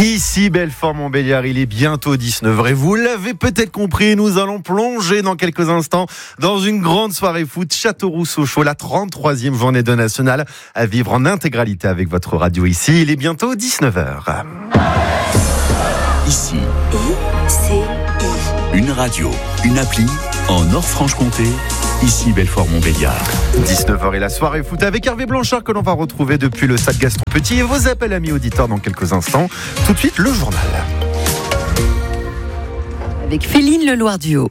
Ici Belfort-Montbéliard, il est bientôt 19h et vous l'avez peut-être compris, nous allons plonger dans quelques instants dans une grande soirée foot Châteauroux-Sochaux, la 33e journée de nationale à vivre en intégralité avec votre radio ici. Il est bientôt 19h. Ici, une radio, une appli en Nord-Franche-Comté. Ici Belfort-Montbéliard. 19h et la soirée foot avec Hervé Blanchard que l'on va retrouver depuis le stade Gaston Petit et vos appels amis auditeurs dans quelques instants. Tout de suite le journal. Avec Féline Leloir-Duhaut.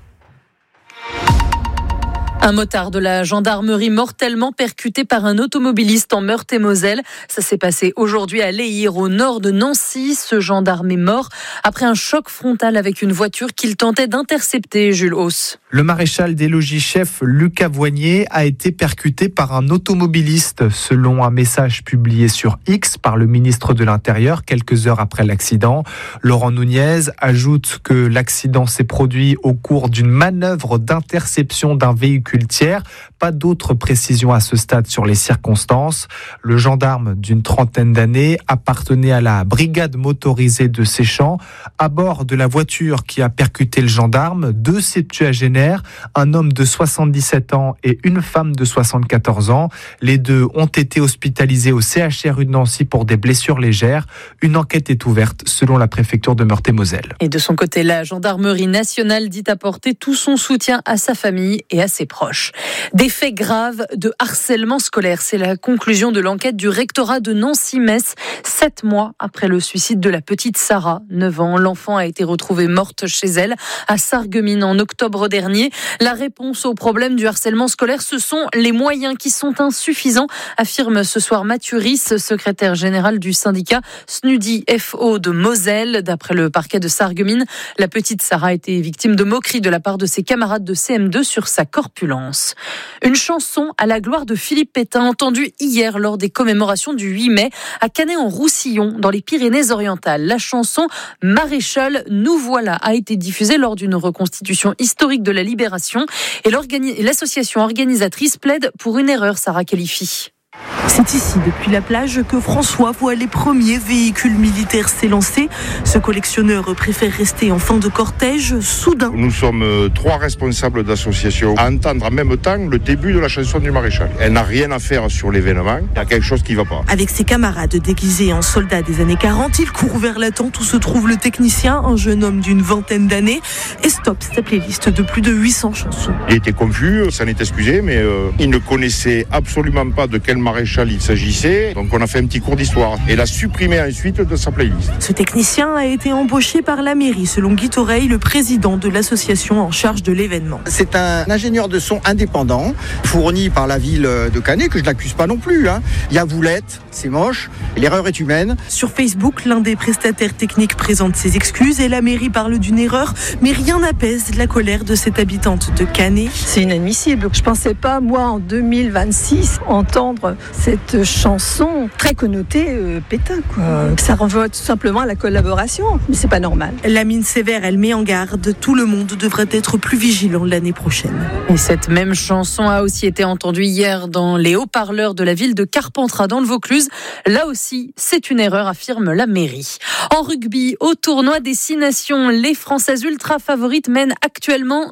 Un motard de la gendarmerie mortellement percuté par un automobiliste en Meurthe-et-Moselle. Ça s'est passé aujourd'hui à Léhir, au nord de Nancy. Ce gendarme est mort après un choc frontal avec une voiture qu'il tentait d'intercepter, Jules Hauss. Le maréchal des logis-chefs Lucas Voignier a été percuté par un automobiliste, selon un message publié sur X par le ministre de l'Intérieur quelques heures après l'accident. Laurent Nunez ajoute que l'accident s'est produit au cours d'une manœuvre d'interception d'un véhicule tiers. Pas d'autres précisions à ce stade sur les circonstances. Le gendarme d'une trentaine d'années appartenait à la brigade motorisée de Séchamps. À bord de la voiture qui a percuté le gendarme, 2 septuagénaires, un homme de 77 ans et une femme de 74 ans. Les deux ont été hospitalisés au CHRU de Nancy pour des blessures légères. Une enquête est ouverte selon la préfecture de Meurthe-et-Moselle. Et de son côté, la gendarmerie nationale dit apporter tout son soutien à sa famille et à ses proches. Des faits graves de harcèlement scolaire, c'est la conclusion de l'enquête du rectorat de Nancy-Metz. 7 mois après le suicide de la petite Sarah, 9 ans, l'enfant a été retrouvée morte chez elle à Sarreguemines en octobre dernier. La réponse au problème du harcèlement scolaire, ce sont les moyens qui sont insuffisants, affirme ce soir Mathuris, secrétaire général du syndicat SNUDI FO de Moselle. D'après le parquet de Sarreguemines, la petite Sarah a été victime de moqueries de la part de ses camarades de CM2 sur sa corpulence. Une chanson à la gloire de Philippe Pétain, entendue hier lors des commémorations du 8 mai à Canet-en-Roussillon, dans les Pyrénées-Orientales. La chanson « Maréchal, nous voilà » a été diffusée lors d'une reconstitution historique de la Libération et l'association organisatrice plaide pour une erreur, Sarah Khalifi. C'est ici, depuis la plage, que François voit les premiers véhicules militaires s'élancer. Ce collectionneur préfère rester en fin de cortège. Soudain, nous sommes 3 responsables d'association à entendre en même temps le début de la chanson du maréchal. Elle n'a rien à faire sur l'événement. Il y a quelque chose qui ne va pas. Avec ses camarades déguisés en soldats des années 40, il court vers la tente où se trouve le technicien, un jeune homme d'une vingtaine d'années, et stoppe sa playlist de plus de 800 chansons. Il était confus, s'en est excusé, mais il ne connaissait absolument pas de quel maréchal il s'agissait, donc on a fait un petit cours d'histoire et l'a supprimé ensuite de sa playlist. Ce technicien a été embauché par la mairie, selon Guy Toreil, le président de l'association en charge de l'événement. C'est un ingénieur de son indépendant, fourni par la ville de Canet, que je n'accuse pas non plus. Il y a Voulette, c'est moche, l'erreur est humaine. Sur Facebook, l'un des prestataires techniques présente ses excuses et la mairie parle d'une erreur, mais rien n'apaise la colère de cette habitante de Canet. C'est inadmissible. Je ne pensais pas, moi, en 2026, entendre cette chanson très connotée Pétain, quoi. Ça renvoie tout simplement à la collaboration, mais c'est pas normal. La mine sévère, elle met en garde. Tout le monde devrait être plus vigilant l'année prochaine. Et cette même chanson a aussi été entendue hier dans les haut-parleurs de la ville de Carpentras dans le Vaucluse. Là aussi, c'est une erreur, affirme la mairie. En rugby, au tournoi des 6 nations, les Françaises ultra favorites mènent actuellement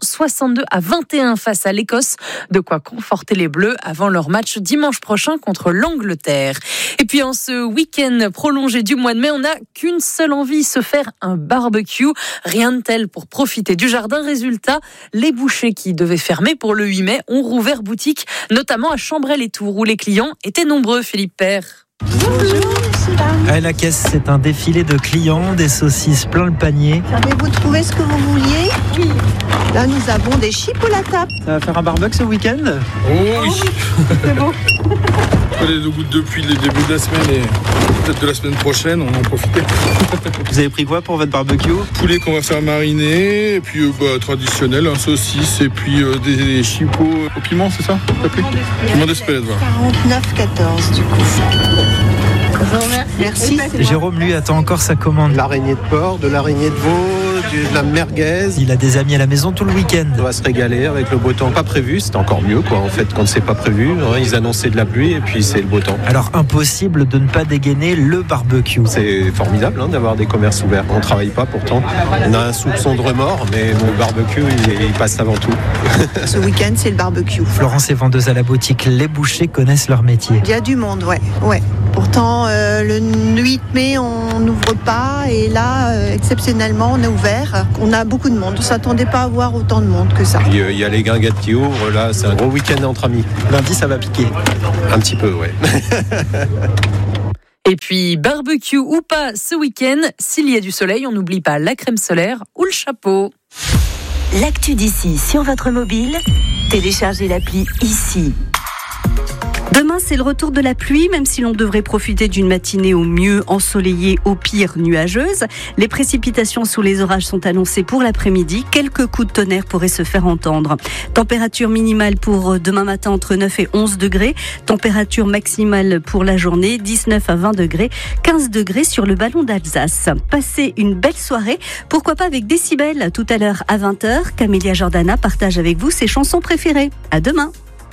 62-21 face à l'Écosse. De quoi conforter les Bleus avant leur match dimanche prochain contre l'Angleterre. Et puis en ce week-end prolongé du mois de mai, on n'a qu'une seule envie, se faire un barbecue. Rien de tel pour profiter du jardin. Résultat, les bouchers qui devaient fermer pour le 8 mai ont rouvert boutique, notamment à Chambray-les-Tours, où les clients étaient nombreux, Philippe Père. Bonjour, à la caisse, c'est un défilé de clients, des saucisses plein le panier. Avez-vous trouvé ce que vous vouliez? Oui. Là, nous avons des chips ou la table. Ça va faire un barbecue ce week-end? Oh oui. C'est beau. On les goûte depuis le début de la semaine et peut-être de la semaine prochaine, on en profite. Vous avez pris quoi pour votre barbecue? Poulet qu'on va faire mariner, et puis traditionnel, un saucisse, et puis des chips au piment, c'est ça? Piment d'Espelette, voilà. 49,14 du coup. Merci. Jérôme, lui, attend encore sa commande. L'araignée de porc, de l'araignée de veau, de la merguez. Il a des amis à la maison tout le week-end. On va se régaler avec le beau temps. Pas prévu, c'était encore mieux quoi. En fait, quand c'est pas prévu, ils annonçaient de la pluie et puis c'est le beau temps. Alors impossible de ne pas dégainer le barbecue. C'est formidable d'avoir des commerces ouverts. On travaille pas pourtant. On a un soupçon de remords, mais le barbecue, il passe avant tout. Ce week-end, c'est le barbecue. Florence est vendeuse à la boutique. Les bouchers connaissent leur métier. Il y a du monde, ouais. Pourtant, le 8 mai, on n'ouvre pas. Et là, exceptionnellement, on est ouvert. On a beaucoup de monde. On ne s'attendait pas à avoir autant de monde que ça. Il y a les guinguettes qui ouvrent. Là, c'est un gros week-end entre amis. Lundi, ça va piquer. Un petit peu, ouais. Et puis, barbecue ou pas ce week-end, s'il y a du soleil, on n'oublie pas la crème solaire ou le chapeau. L'actu d'ici sur votre mobile, téléchargez l'appli ici. Demain, c'est le retour de la pluie, même si l'on devrait profiter d'une matinée au mieux ensoleillée, au pire nuageuse. Les précipitations sous les orages sont annoncées pour l'après-midi. Quelques coups de tonnerre pourraient se faire entendre. Température minimale pour demain matin entre 9 et 11 degrés. Température maximale pour la journée, 19 à 20 degrés. 15 degrés sur le ballon d'Alsace. Passez une belle soirée. Pourquoi pas avec Décibel tout à l'heure à 20h. Camélia Jordana partage avec vous ses chansons préférées. À demain.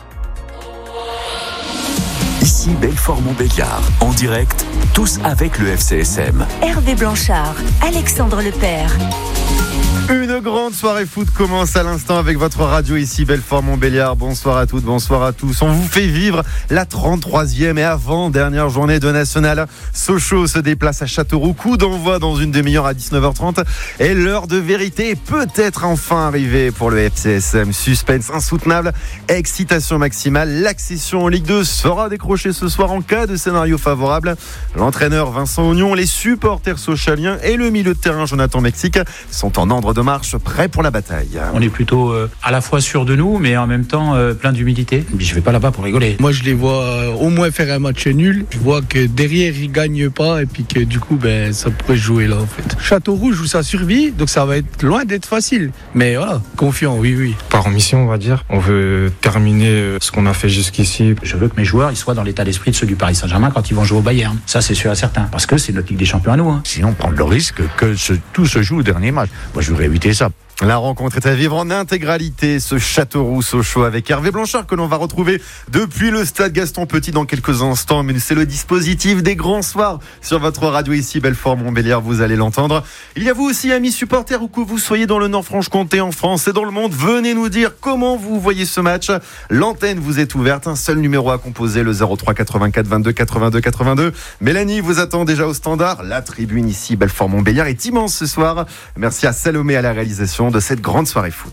Ici Belfort-Montbéliard, en direct, tous avec le FCSM. Hervé Blanchard, Alexandre Lepère. Une grande soirée foot commence à l'instant avec votre radio ici Belfort-Montbéliard. Bonsoir à toutes, bonsoir à tous. On vous fait vivre la 33e et avant-dernière journée de National. Sochaux se déplace à Châteauroux. Coup d'envoi dans une demi-heure à 19h30. Et l'heure de vérité est peut-être enfin arrivée pour le FCSM. Suspense insoutenable, excitation maximale. L'accession en Ligue 2 sera décrochée ce soir en cas de scénario favorable. L'entraîneur Vincent Ognon, les supporters sochaliens et le milieu de terrain Jonathan Mexique sont en ordre de marche, prêts pour la bataille. On est plutôt à la fois sûr de nous, mais en même temps plein d'humilité. Je vais pas là-bas pour rigoler. Moi, je les vois au moins faire un match nul. Je vois que derrière, ils gagnent pas et puis que du coup, ça pourrait jouer là en fait. Châteauroux joue sa survie, donc ça va être loin d'être facile. Mais voilà, confiant, oui. Par mission, on va dire. On veut terminer ce qu'on a fait jusqu'ici. Je veux que mes joueurs ils soient dans l'état d'esprit de ceux du Paris Saint-Germain quand ils vont jouer au Bayern. Ça, c'est sûr et certain. Parce que c'est notre Ligue des Champions à nous. Sinon, prendre le risque que tout se joue au dernier match. Moi, je voudrais éviter ça. La rencontre est à vivre en intégralité, ce Châteauroux-Sochaux avec Hervé Blanchard que l'on va retrouver depuis le stade Gaston Petit dans quelques instants. Mais c'est le dispositif des grands soirs sur votre radio ici, Belfort-Montbéliard, vous allez l'entendre. Il y a vous aussi, amis supporters, où que vous soyez dans le Nord-Franche-Comté, en France et dans le monde, venez nous dire comment vous voyez ce match. L'antenne vous est ouverte, un seul numéro à composer, le 03 84 22 82 82. Mélanie vous attend déjà au standard. La tribune ici, Belfort-Montbéliard, est immense ce soir. Merci à Salomé à la réalisation de cette grande soirée foot.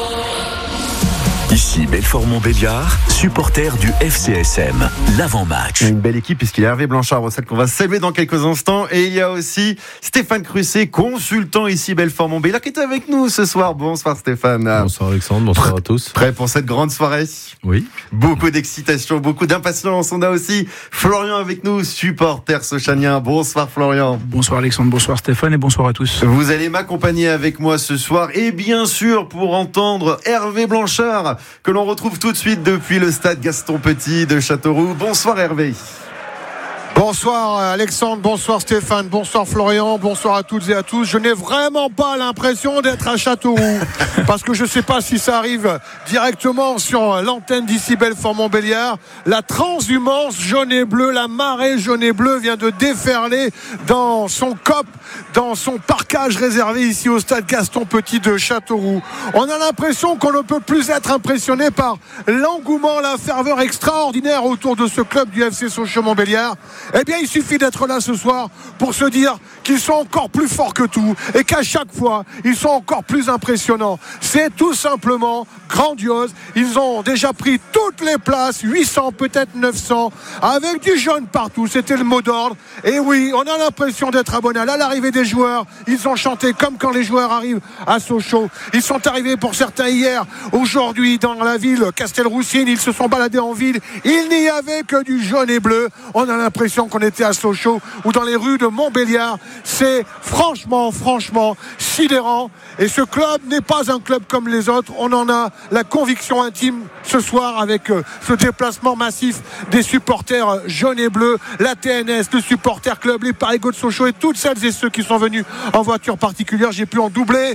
Ici Belfort-Montbéliard, supporter du FCSM, l'avant-match. Une belle équipe puisqu'il y a Hervé Blanchard, recette qu'on va saluer dans quelques instants. Et il y a aussi Stéphane Crusset, consultant ici Belfort-Montbéliard, qui est avec nous ce soir. Bonsoir Stéphane. Bonsoir Alexandre, bonsoir à tous. Prêt pour cette grande soirée? Oui. Beaucoup d'excitation, beaucoup d'impatience. On a aussi Florian avec nous, supporter sochalien. Bonsoir Florian. Bonsoir Alexandre, bonsoir Stéphane et bonsoir à tous. Vous allez m'accompagner avec moi ce soir et bien sûr pour entendre Hervé Blanchard, que l'on retrouve tout de suite depuis le stade Gaston Petit de Châteauroux. Bonsoir Hervé. Bonsoir Alexandre, bonsoir Stéphane, bonsoir Florian, bonsoir à toutes et à tous. Je n'ai vraiment pas l'impression d'être à Châteauroux parce que je ne sais pas si ça arrive directement sur l'antenne d'ici Belfort-Montbéliard. La transhumance jaune et bleue, la marée jaune et bleue vient de déferler dans son COP, dans son parcage réservé ici au stade Gaston Petit de Châteauroux. On a l'impression qu'on ne peut plus être impressionné par l'engouement, la ferveur extraordinaire autour de ce club du FC Sochaux-Montbéliard. Eh bien, il suffit d'être là ce soir pour se dire qu'ils sont encore plus forts que tout et qu'à chaque fois, ils sont encore plus impressionnants. C'est tout simplement grandiose. Ils ont déjà pris toutes les places, 800, peut-être 900, avec du jaune partout. C'était le mot d'ordre. Et oui, on a l'impression d'être à Bonal. À l'arrivée des joueurs, ils ont chanté comme quand les joueurs arrivent à Sochaux. Ils sont arrivés pour certains hier, aujourd'hui, dans la ville Castelroussine. Ils se sont baladés en ville. Il n'y avait que du jaune et bleu. On a l'impression l'impression qu'on était à Sochaux ou dans les rues de Montbéliard. C'est franchement sidérant. Et ce club n'est pas un club comme les autres. On en a la conviction intime ce soir avec ce déplacement massif des supporters jaunes et bleus, la TNS, le supporter club, les Parigots de Sochaux et toutes celles et ceux qui sont venus en voiture particulière. J'ai pu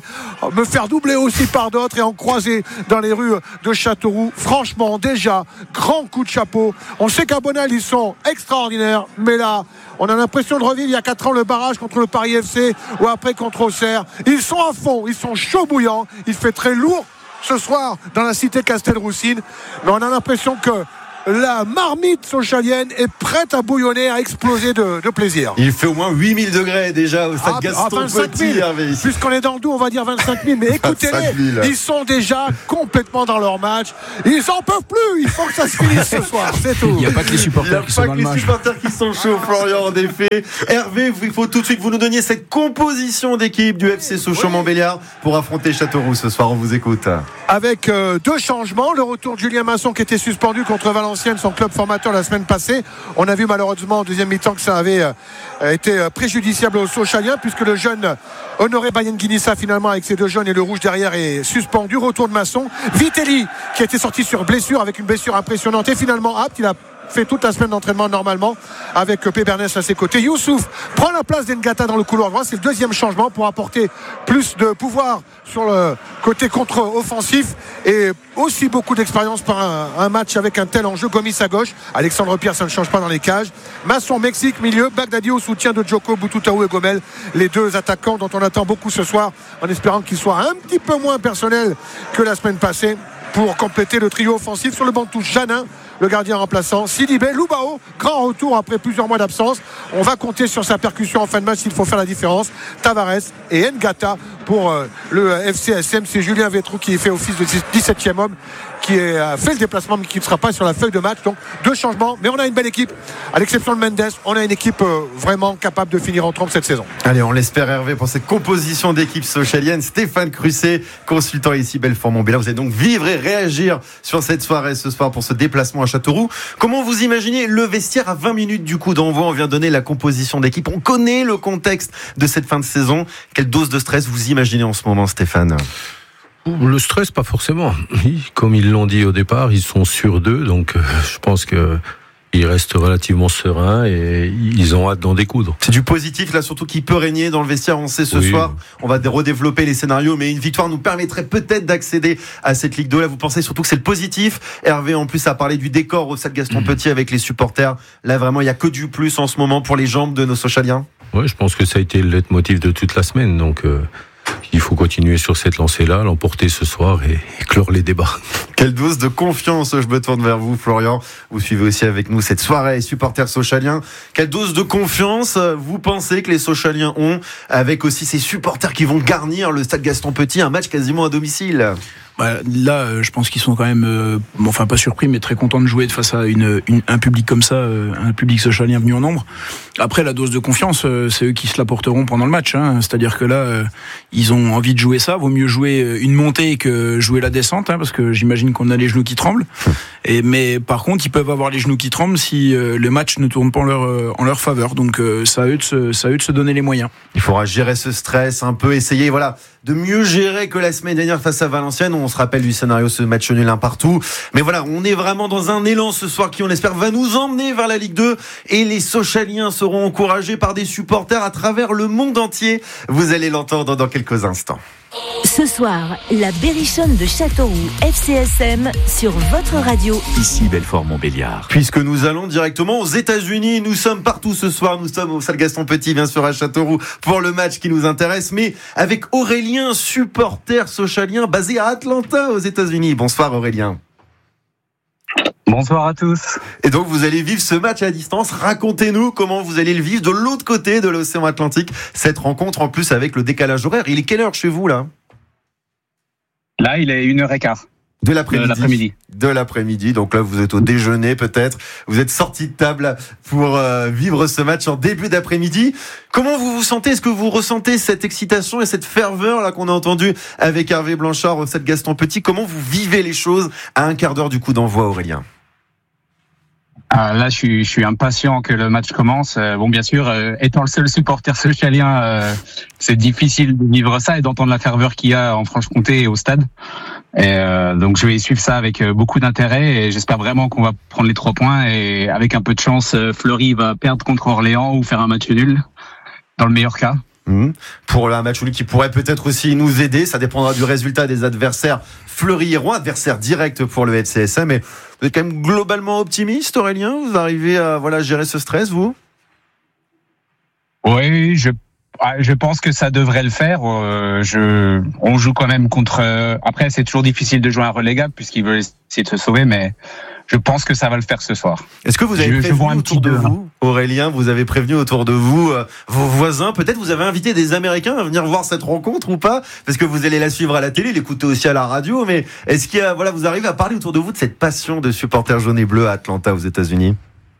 me faire doubler aussi par d'autres et en croiser dans les rues de Châteauroux. Franchement, déjà, grand coup de chapeau. On sait qu'à Bonal, ils sont extraordinaires, mais là, on a l'impression de revivre il y a 4 ans le barrage contre le Paris FC ou après contre Auxerre. Ils sont à fond, ils sont chauds bouillants. Il fait très lourd ce soir dans la cité Castelroussine, mais on a l'impression que la marmite sochalienne est prête à bouillonner, à exploser de plaisir. Il fait au moins 8000 degrés déjà au stade Gaston Petit. Puisqu'on est dans le Doubs, on va dire 25 000, mais écoutez-les, ils sont déjà complètement dans leur match. Ils en peuvent plus, il faut que ça se finisse ce soir, c'est tout. Il n'y a pas que les supporters qui sont dans le match. Les supporters qui sont chauds, Florian, en effet. Hervé, il faut tout de suite que vous nous donniez cette composition d'équipe du FC Sochaux-Montbéliard pour affronter Châteauroux ce soir. On vous écoute. Avec 2 changements, le retour de Julien Masson qui était suspendu contre Valenciennes, son club formateur la semaine passée. On a vu malheureusement en deuxième mi-temps que ça avait été préjudiciable aux Sochaliens puisque le jeune Honoré Bayenguinissa finalement avec ses 2 jeunes et le rouge derrière est suspendu. Retour de Masson. Vitelli qui a été sorti sur blessure avec une blessure impressionnante et finalement apte. Il a fait toute la semaine d'entraînement normalement avec Pébernès à ses côtés. Youssouf prend la place d'Engata dans le couloir droit. C'est le 2e changement pour apporter plus de pouvoir sur le côté contre-offensif et aussi beaucoup d'expérience par un match avec un tel enjeu. Gomis à gauche, Alexandre Pierre, ça ne change pas dans les cages. Masson, Mexique, milieu, Bagdadi au soutien de Djoko, Boututaou et Gomel, les 2 attaquants dont on attend beaucoup ce soir en espérant qu'ils soient un petit peu moins personnels que la semaine passée pour compléter le trio offensif. Sur le banc de touche, Janin, le gardien remplaçant, Sidibé, Loubao, grand retour après plusieurs mois d'absence. On va compter sur sa percussion en fin de match s'il faut faire la différence. Tavares et Ngata pour le FCSM. C'est Julien Vétrou qui fait office de 17e homme qui a fait le déplacement mais qui ne sera pas sur la feuille de match. Donc 2 changements, mais on a une belle équipe. À l'exception de Mendes, on a une équipe vraiment capable de finir en trompe cette saison. Allez, on l'espère, Hervé, pour cette composition d'équipe sochalienne. Stéphane Crusset, consultant ici Belfort-Montbéliard. Vous allez donc vivre et réagir sur cette soirée ce soir pour ce déplacement à Châteauroux. Comment vous imaginez le vestiaire à 20 minutes du coup d'envoi? On vient donner la composition d'équipe. On connaît le contexte de cette fin de saison. Quelle dose de stress vous imaginez en ce moment, Stéphane? Le stress, pas forcément. Comme ils l'ont dit au départ, ils sont sûrs d'eux, donc je pense que ils restent relativement sereins et ils ont hâte d'en découdre. C'est du positif là, surtout qui peut régner dans le vestiaire. On sait ce soir, on va redévelopper les scénarios, mais une victoire nous permettrait peut-être d'accéder à cette Ligue 2. Là, vous pensez surtout que c'est le positif. Hervé en plus a parlé du décor au stade Gaston Petit avec les supporters. Là vraiment, il y a que du plus en ce moment pour les jambes de nos Sochaliens. Ouais, je pense que ça a été le leitmotiv de toute la semaine, donc. Il faut continuer sur cette lancée-là, l'emporter ce soir et clore les débats. Quelle dose de confiance, je me tourne vers vous, Florian. Vous suivez aussi avec nous cette soirée, supporters sochaliens. Quelle dose de confiance vous pensez que les Sochaliens ont, avec aussi ces supporters qui vont garnir le stade Gaston Petit, un match quasiment à domicile? Là, je pense qu'ils sont quand même, enfin pas surpris, mais très contents de jouer face à un public comme ça, un public sochalien venu en nombre. Après, la dose de confiance, c'est eux qui se l'apporteront pendant le match. Hein. C'est-à-dire que là, ils ont envie de jouer ça. Vaut mieux jouer une montée que jouer la descente, hein, parce que j'imagine qu'on a les genoux qui tremblent. Mais par contre, ils peuvent avoir les genoux qui tremblent si le match ne tourne pas en leur faveur. Donc, c'est à eux de se donner les moyens. Il faudra gérer ce stress un peu, essayer, de mieux gérer que la semaine dernière face à Valenciennes. On se rappelle du scénario, ce match nul 1 partout. Mais voilà, on est vraiment dans un élan ce soir qui, on l'espère, va nous emmener vers la Ligue 2. Et les Sochaliens seront encouragés par des supporters à travers le monde entier. Vous allez l'entendre dans quelques instants. Ce soir, la Berrichonne de Châteauroux, FCSM, sur votre radio. Ici Belfort-Montbéliard. Puisque nous allons directement aux États-Unis, nous sommes partout ce soir. Nous sommes au stade Gaston Petit, bien sûr, à Châteauroux, pour le match qui nous intéresse. Mais avec Aurélien, supporter sochalien basé à Atlanta, aux États-Unis. Bonsoir Aurélien. Bonsoir à tous. Et donc vous allez vivre ce match à distance. Racontez-nous comment vous allez le vivre de l'autre côté de l'océan Atlantique. Cette rencontre en plus avec le décalage horaire. Il est quelle heure chez vous là ? Là, il est 1h15. De l'après-midi. De l'après-midi. Donc là, vous êtes au déjeuner peut-être. Vous êtes sorti de table pour vivre ce match en début d'après-midi. Comment vous vous sentez ? Est-ce que vous ressentez cette excitation et cette ferveur là qu'on a entendu avec Hervé Blanchard au stade Gaston Petit ? Comment vous vivez les choses à un quart d'heure du coup d'envoi, Aurélien ? Là, je suis impatient que le match commence. Bon, bien sûr, étant le seul supporter socialien, c'est difficile de vivre ça et d'entendre la ferveur qu'il y a en Franche-Comté et au stade. Et donc, je vais suivre ça avec beaucoup d'intérêt et j'espère vraiment qu'on va prendre les 3 points. Et avec un peu de chance, Fleury va perdre contre Orléans ou faire un match nul, dans le meilleur cas. Pour un match nul qui pourrait peut-être aussi nous aider, ça dépendra du résultat des adversaires. Fleury et Rouen, adversaire direct pour le FCSM. Mais vous êtes quand même globalement optimiste, Aurélien? Vous arrivez à gérer ce stress, vous? Oui, je pense que ça devrait le faire. On joue quand même contre. Après, c'est toujours difficile de jouer un relégable puisqu'ils veulent essayer de se sauver, mais je pense que ça va le faire ce soir. Est-ce que vous avez prévenu autour de vous, Aurélien, vous avez prévenu autour de vous vos voisins? Peut-être vous avez invité des Américains à venir voir cette rencontre ou pas? Parce que vous allez la suivre à la télé, l'écouter aussi à la radio. Mais est-ce qu'il y a, vous arrivez à parler autour de vous de cette passion de supporters jaunes et bleus à Atlanta, aux États-Unis?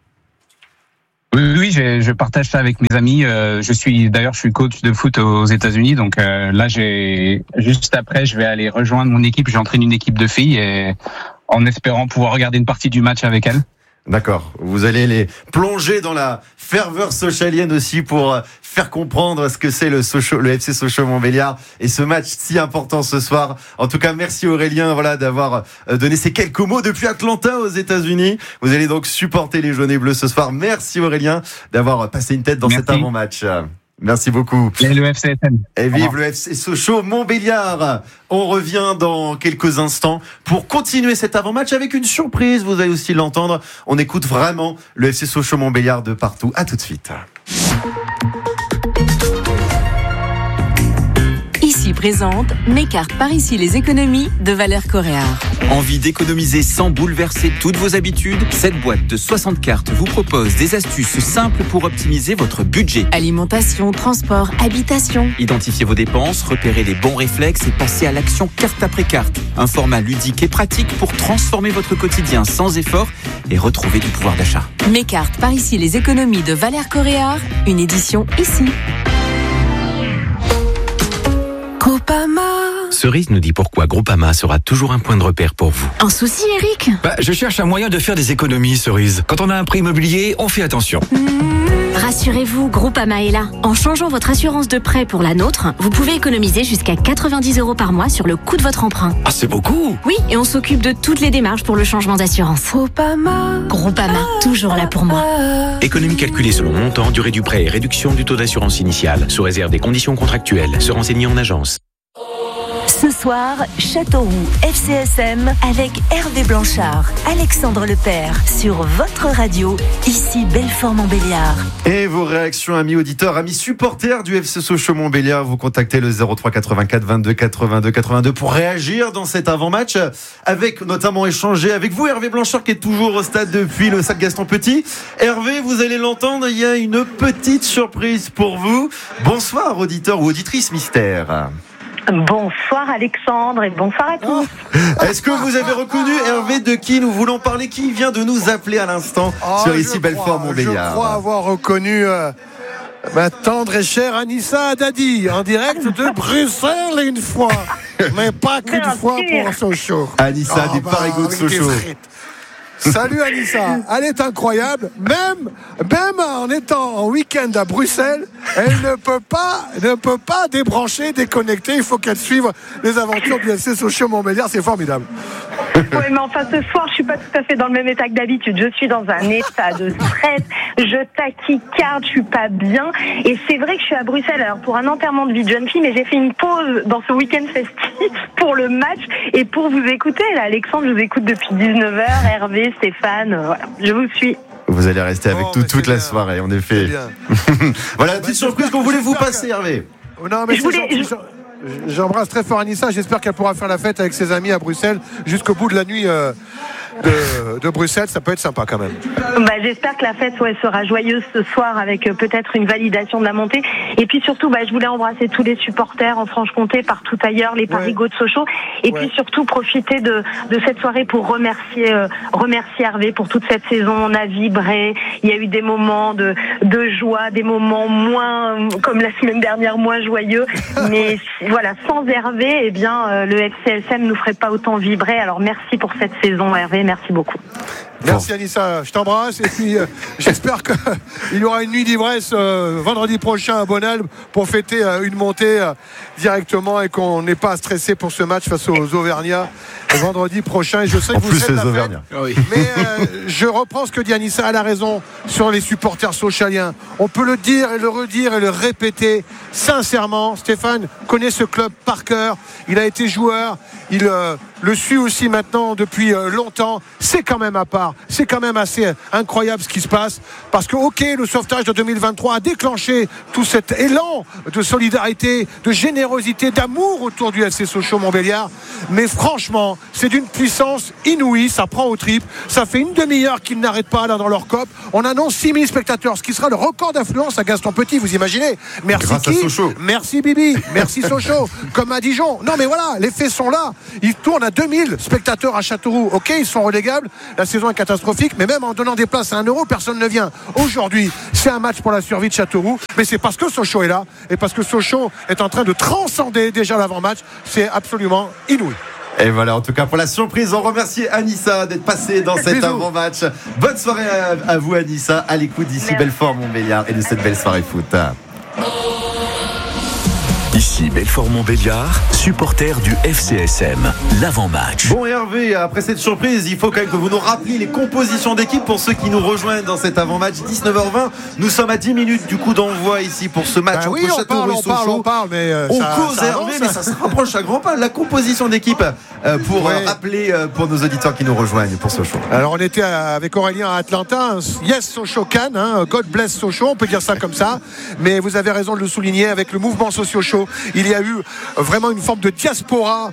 Oui, je partage ça avec mes amis. Je suis coach de foot aux États-Unis, donc là, juste après, je vais aller rejoindre mon équipe. J'entraîne une équipe de filles et en espérant pouvoir regarder une partie du match avec elles. D'accord. Vous allez les plonger dans la ferveur socialienne aussi pour faire comprendre ce que c'est le FC Sochaux-Montbéliard et ce match si important ce soir. En tout cas, merci Aurélien, d'avoir donné ces quelques mots depuis Atlanta aux États-Unis. Vous allez donc supporter les jaunes et bleus ce soir. Merci Aurélien d'avoir passé une tête dans cet avant-match. Merci beaucoup. Et le FCSM. Et vive le FC Sochaux-Montbéliard. On revient dans quelques instants pour continuer cet avant-match avec une surprise. Vous allez aussi l'entendre. On écoute vraiment le FC Sochaux-Montbéliard de partout. À tout de suite. Ici présente mes cartes par ici les économies de Valère Coréard. Envie d'économiser sans bouleverser toutes vos habitudes? Cette boîte de 60 cartes vous propose des astuces simples pour optimiser votre budget. Alimentation, transport, habitation. Identifiez vos dépenses, repérez les bons réflexes et passez à l'action carte après carte. Un format ludique et pratique pour transformer votre quotidien sans effort et retrouver du pouvoir d'achat. Mes cartes par ici les économies de Valère Coréard, une édition ici. Groupama. Cerise nous dit pourquoi Groupama sera toujours un point de repère pour vous. Un souci, Eric? Je cherche un moyen de faire des économies, Cerise. Quand on a un prêt immobilier, on fait attention. Rassurez-vous, Groupama est là. En changeant votre assurance de prêt pour la nôtre, vous pouvez économiser jusqu'à 90 € par mois sur le coût de votre emprunt. Ah, c'est beaucoup! Oui, et on s'occupe de toutes les démarches pour le changement d'assurance. Groupama, toujours là pour moi. Économie calculée selon montant, durée du prêt et réduction du taux d'assurance initiale, sous réserve des conditions contractuelles. Se renseigner en agence. Ce soir, Châteauroux FCSM avec Hervé Blanchard, Alexandre Lepère sur votre radio, ici Belfort-Montbéliard. Et vos réactions, amis auditeurs, amis supporters du FC Sochaux-Montbéliard, vous contactez le 03 84 22 82 82 pour réagir dans cet avant-match, avec notamment échanger avec vous, Hervé Blanchard, qui est toujours au stade depuis le stade Gaston Petit. Hervé, vous allez l'entendre, il y a une petite surprise pour vous. Bonsoir, auditeur ou auditrice mystère. Bonsoir Alexandre et bonsoir à tous. Est-ce que vous avez reconnu, Hervé, de qui nous voulons parler? Qui vient de nous appeler à l'instant sur ici Belfort-Montbéliard? Je crois avoir reconnu ma tendre et chère Anissa Haddadi en direct de Bruxelles une fois, mais pas qu'une fois pour Sochaux. Anissa des Parigots de Sochaux. Salut Anissa, elle est incroyable, même en étant en week-end à Bruxelles, elle ne peut pas débrancher, déconnecter, il faut qu'elle suive les aventures du FC Sochaux-Montbéliard, c'est formidable. Oui, mais enfin ce soir je suis pas tout à fait dans le même état que d'habitude, je suis dans un état de stress, je tachycarde, je suis pas bien, et c'est vrai que je suis à Bruxelles alors pour un enterrement de vie de jeune fille, mais j'ai fait une pause dans ce week-end festif pour le match et pour vous écouter. Là, Alexandre, je vous écoute depuis 19h, Hervé, Stéphane, voilà, je vous suis. Vous allez rester avec nous toute la soirée, en effet. Voilà la petite surprise qu'on voulait vous passer, Hervé. Non, mais j'embrasse très fort Anissa, j'espère qu'elle pourra faire la fête avec ses amis à Bruxelles jusqu'au bout de la nuit de Bruxelles, ça peut être sympa quand même. J'espère que la fête sera joyeuse ce soir avec peut-être une validation de la montée. Et puis surtout, je voulais embrasser tous les supporters en Franche-Comté, partout ailleurs, les Parigots de Sochaux. Et puis surtout profiter de cette soirée pour remercier Hervé pour toute cette saison. On a vibré, il y a eu des moments de joie, des moments moins, comme la semaine dernière, moins joyeux. Mais voilà, sans Hervé, le FCSM nous ferait pas autant vibrer. Alors merci pour cette saison, Hervé. Merci beaucoup. Merci Anissa, je t'embrasse et puis j'espère qu'il y aura une nuit d'ivresse vendredi prochain à Bonal pour fêter une montée directement et qu'on n'ait pas à stresser pour ce match face aux Auvergnats vendredi prochain. Et je sais que vous êtes la fête, mais je reprends ce que dit Anissa, elle a raison sur les supporters sochaliens. On peut le dire et le redire et le répéter sincèrement. Stéphane connaît ce club par cœur, il a été joueur, il le suit aussi maintenant depuis longtemps. C'est quand même à part, c'est quand même assez incroyable ce qui se passe, parce que le sauvetage de 2023 a déclenché tout cet élan de solidarité, de générosité, d'amour autour du FC Sochaux-Montbéliard, mais franchement c'est d'une puissance inouïe, ça prend aux tripes, ça fait une demi-heure qu'ils n'arrêtent pas là dans leur COP. On annonce 6000 spectateurs, ce qui sera le record d'affluence à Gaston Petit, vous imaginez. Merci grâce à Sochaux. Merci Bibi, merci Sochaux, comme à Dijon. Non mais voilà, les faits sont là, ils tournent à 2000 spectateurs à Châteauroux. Ils sont relégables, la saison est catastrophique, mais même en donnant des places à 1 euro, personne ne vient. Aujourd'hui, c'est un match pour la survie de Châteauroux, mais c'est parce que Sochaux est là et parce que Sochaux est en train de transcender déjà l'avant-match. C'est absolument inouï. Et voilà, en tout cas pour la surprise, on remercie Anissa d'être passée dans cet avant-match. Bonne soirée à vous Anissa, à l'écoute d'ici Belfort-Montbéliard et de cette belle soirée foot. Ici Belfort-Montbéliard, supporter du FCSM, l'avant-match. Bon Hervé, après cette surprise, il faut quand même que vous nous rappeliez les compositions d'équipe pour ceux qui nous rejoignent dans cet avant-match. 19h20, nous sommes à 10 minutes du coup d'envoi ici pour ce match entre Châteauroux et Sochaux. On parle, mais on cause Hervé, mais ça se rapproche à grands pas. La composition d'équipe pour rappeler pour nos auditeurs qui nous rejoignent pour Sochaux. Alors on était avec Aurélien à Atlanta, yes Sochaux Cannes, God bless Sochaux, on peut dire ça comme ça, mais vous avez raison de le souligner, avec le mouvement Sochaux, il y a eu vraiment une forme de diaspora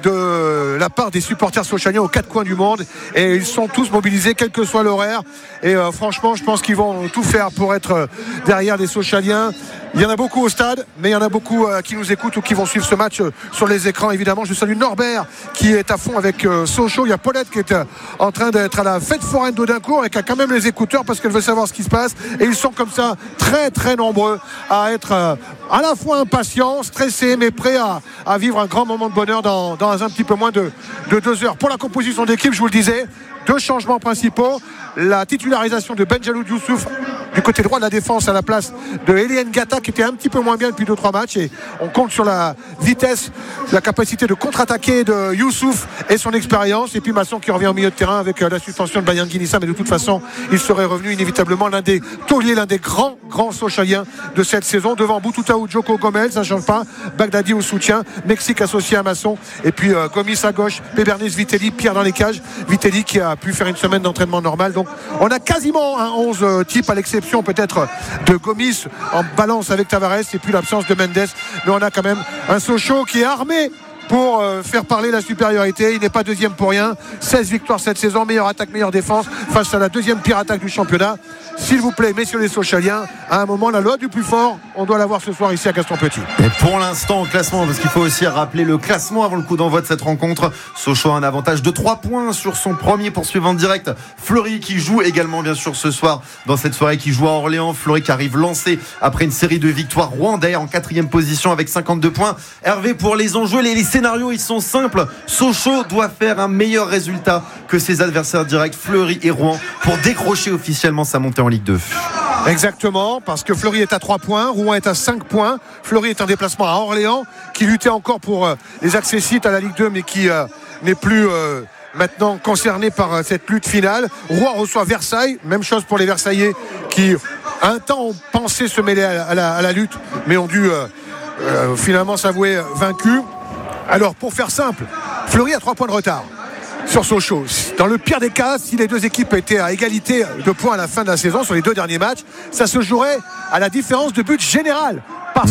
de la part des supporters sochaliens aux 4 coins du monde, et ils sont tous mobilisés quel que soit l'horaire, et franchement je pense qu'ils vont tout faire pour être derrière les Sochaliens. Il y en a beaucoup au stade, mais il y en a beaucoup qui nous écoutent ou qui vont suivre ce match sur les écrans évidemment. Je salue Norbert qui est à fond avec Sochaux. Il y a Paulette qui est en train d'être à la fête foraine d'Audincourt et qui a quand même les écouteurs parce qu'elle veut savoir ce qui se passe, et ils sont comme ça très très nombreux à être à la fois impatients, stressés, mais prêts à vivre un grand moment de bonheur dans un petit peu moins de 2 heures. Pour la composition d'équipe, je vous le disais, 2 changements principaux. La titularisation de Benjalou Youssouf du côté droit de la défense à la place de Eliane Gata, qui était un petit peu moins bien depuis 2-3 matchs, et on compte sur la vitesse, la capacité de contre-attaquer de Youssouf et son expérience, et puis Masson qui revient au milieu de terrain avec la suspension de Bayan Guinissa, mais de toute façon il serait revenu inévitablement l'un des tauliers, l'un des grands Sochaliens de cette saison. Devant Boutouta ou Joko Gomez, ça ne change pas, Bagdadi au soutien, Mexique associé à Masson, et puis Gomis à gauche, Pébernis, Vitelli, Pierre dans les cages, Vitelli qui a pu faire une semaine d'entraînement normal. Donc on a quasiment un 11 type, à l'exception peut-être de Gomis en balance avec Tavares, et puis l'absence de Mendes, mais on a quand même un Sochaux qui est armé pour faire parler la supériorité. Il n'est pas deuxième pour rien. 16 victoires cette saison, meilleure attaque, meilleure défense face à la deuxième pire attaque du championnat. S'il vous plaît, messieurs les Sochaliens, à un moment, la loi du plus fort, on doit l'avoir ce soir ici à Gaston Petit. Et pour l'instant, au classement, parce qu'il faut aussi rappeler le classement avant le coup d'envoi de cette rencontre, Sochaux a un avantage de 3 points sur son premier poursuivant direct, Fleury, qui joue également bien sûr ce soir dans cette soirée, qui joue à Orléans. Fleury qui arrive lancé après une série de victoires. Rouen d'ailleurs en 4e position avec 52 points. Hervé, pour les enjeux, les scénarios ils sont simples. Sochaux doit faire un meilleur résultat que ses adversaires directs, Fleury et Rouen, pour décrocher officiellement sa montée en Ligue 2. Exactement, parce que Fleury est à 3 points, Rouen est à 5 points. Fleury est en déplacement à Orléans, qui luttait encore pour les accessites à la Ligue 2, mais qui n'est plus maintenant concerné par cette lutte finale. Rouen reçoit Versailles, même chose pour les Versaillais qui un temps ont pensé se mêler à la lutte, mais ont dû finalement s'avouer vaincus. Alors pour faire simple, Fleury a 3 points de retard sur Sochaux. Dans le pire des cas, si les deux équipes étaient à égalité de points à la fin de la saison sur les 2 derniers matchs, ça se jouerait à la différence de but générale, parce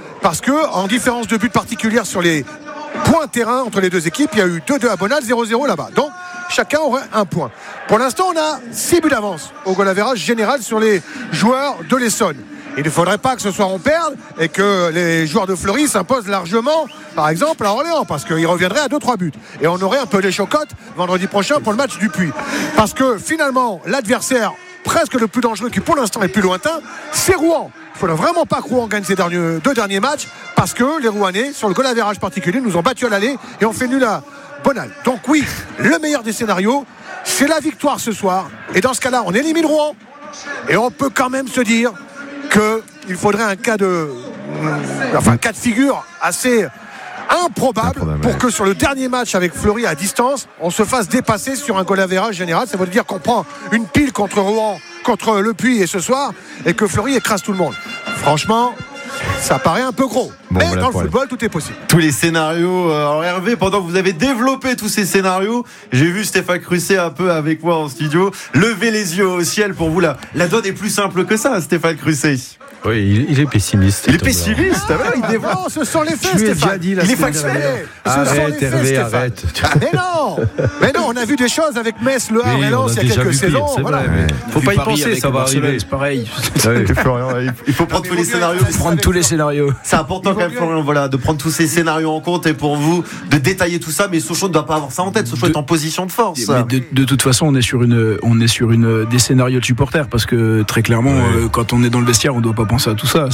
que en différence de but particulière sur les points terrain entre les deux équipes, il y a eu 2-2 à Bonal, 0-0 là-bas. Donc chacun aurait 1 point. Pour l'instant, on a 6 buts d'avance au goal average général sur les joueurs de l'Essonne. Il ne faudrait pas que ce soir on perde et que les joueurs de Fleury s'imposent largement, par exemple à Orléans, parce qu'ils reviendraient à 2-3 buts. Et on aurait un peu des chocottes vendredi prochain pour le match du Puy. Parce que finalement, l'adversaire presque le plus dangereux, qui pour l'instant est plus lointain, c'est Rouen. Il ne faudrait vraiment pas que Rouen gagne ces 2 derniers matchs, parce que les Rouennais, sur le goal average particulier, nous ont battu à l'aller et ont fait nul à Bonal. Donc oui, le meilleur des scénarios, c'est la victoire ce soir. Et dans ce cas-là, on élimine Rouen. Et on peut quand même se dire qu'il faudrait un cas de figure assez improbable pour que sur le dernier match avec Fleury à distance, on se fasse dépasser sur un goal average général. Ça veut dire qu'on prend une pile contre Rouen, contre Le Puy et ce soir, et que Fleury écrase tout le monde. Franchement, ça paraît un peu gros. Mais dans le football, tout est possible. Tous les scénarios. Alors Hervé, pendant que vous avez développé tous ces scénarios, j'ai vu Stéphane Crusset un peu avec moi en studio lever les yeux au ciel. Pour vous, la donne est plus simple que ça, Stéphane Crusset. Oui, il est pessimiste. Il est pessimiste. Il développe. Ce sont les faits, Stéphane. Il est factuel. Arrête, Hervé, arrête. Mais non, on a vu des choses avec Metz, Le Havre et Lens il y a quelques saisons. Voilà. Faut pas y penser, ça va arriver. C'est pareil. Il faut prendre tous les scénarios. Prendre tous les scénarios. C'est important quand même, Florian, voilà, de prendre tous ces scénarios en compte et pour vous de détailler tout ça. Mais Sochaux ne doit pas avoir ça en tête. Sochaux est en position de force. De toute façon, on est sur des scénarios de supporters parce que très clairement, quand on est dans le vestiaire, on ne doit pas penser à tout ça.